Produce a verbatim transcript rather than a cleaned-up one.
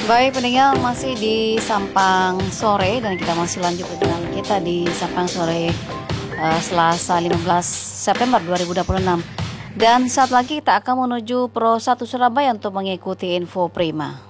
Baik pendengar, masih di Sampang Sore dan kita masih lanjut dengan kita di Sampang Sore uh, Selasa lima belas September dua ribu dua puluh enam. Dan saat lagi kita akan menuju Pro satu Surabaya untuk mengikuti info prima.